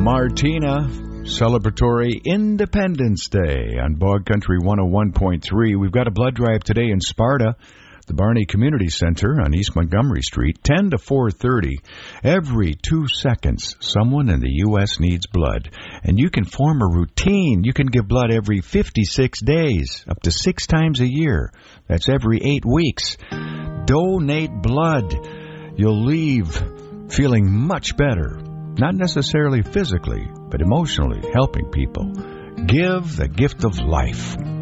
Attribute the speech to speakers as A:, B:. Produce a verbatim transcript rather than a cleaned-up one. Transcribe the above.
A: Martina, celebratory Independence Day on Bog Country one oh one point three. We've got a blood drive today in Sparta, the Barney Community Center on East Montgomery Street, ten to four thirty. Every two seconds, someone in the U S needs blood. And you can form a routine. You can give blood every fifty-six days, up to six times a year. That's every eight weeks. Donate blood. You'll leave feeling much better. Not necessarily physically, but emotionally helping people. Give the gift of life.